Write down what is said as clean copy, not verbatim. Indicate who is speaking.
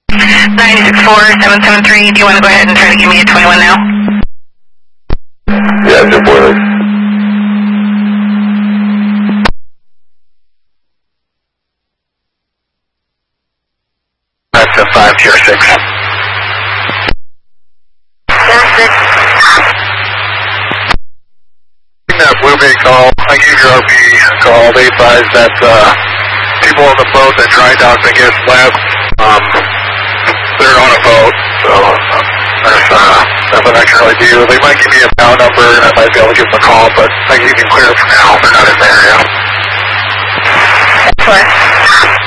Speaker 1: 964-773, do you want to go ahead and try to give me a 21 now?
Speaker 2: Yeah, good boiler. That's a 5-6.
Speaker 1: 4-6.
Speaker 2: That Bluebay call, I gave your RP a call. They advised that people on the boat that dry docked against left, they're on a boat, so there's nothing I can really do. They might give me a POW number and I might be able to give them a call, but I can give you clear for now. They're not in the area.
Speaker 1: Sure.